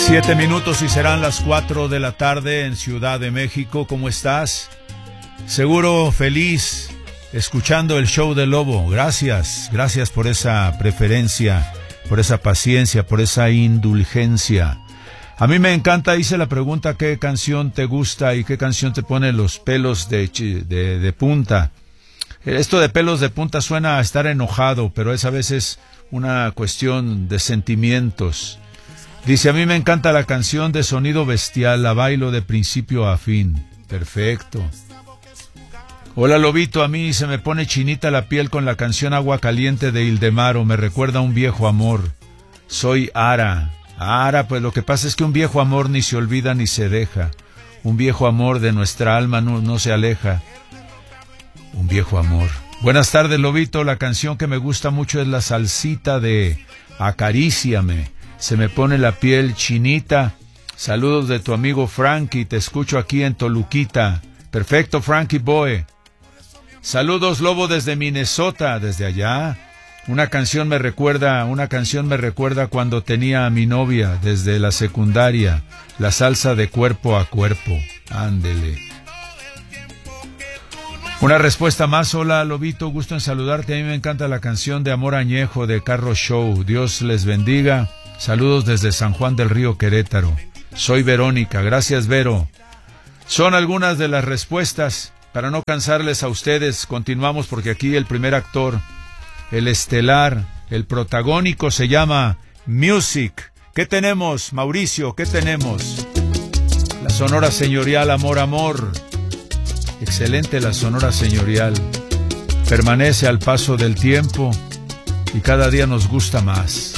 7 minutos y serán las 4 de la tarde en Ciudad de México. ¿Cómo estás? Seguro feliz escuchando el show de Lobo. Gracias por esa preferencia, por esa paciencia, por esa indulgencia. A mí me encanta, hice la pregunta, ¿qué canción te gusta y qué canción te pone los pelos de punta? Esto de pelos de punta suena a estar enojado, pero es a veces una cuestión de sentimientos. Dice, a mí me encanta la canción de Sonido Bestial, la bailo de principio a fin. Perfecto. Hola Lobito, a mí se me pone chinita la piel con la canción Agua Caliente de Ildemaro, me recuerda a un viejo amor. Soy Ara. Ara, pues lo que pasa es que un viejo amor ni se olvida ni se deja. Un viejo amor de nuestra alma no se aleja. Un viejo amor. Buenas tardes Lobito, la canción que me gusta mucho es la salsita de Acaríciame. Se me pone la piel chinita. Saludos de tu amigo Frankie, te escucho aquí en Toluquita. Perfecto, Frankie Boy. Saludos Lobo desde Minnesota, desde allá. Una canción me recuerda cuando tenía a mi novia desde la secundaria, la salsa de Cuerpo a Cuerpo. Ándele. Una respuesta más. Hola Lobito, gusto en saludarte. A mí me encanta la canción de Amor Añejo de Carro Show. Dios les bendiga. Saludos desde San Juan del Río, Querétaro. Soy Verónica. Gracias, Vero. Son algunas de las respuestas. Para no cansarles a ustedes, continuamos porque aquí el primer actor, el estelar, el protagónico se llama Music. ¿Qué tenemos, Mauricio? ¿Qué tenemos? La Sonora Señorial, Amor, Amor. Excelente la Sonora Señorial. Permanece al paso del tiempo y cada día nos gusta más.